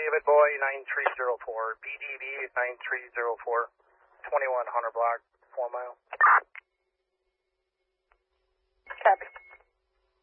David Boy 9304, BDB 9304, 21 Hunter Block, 4 mile.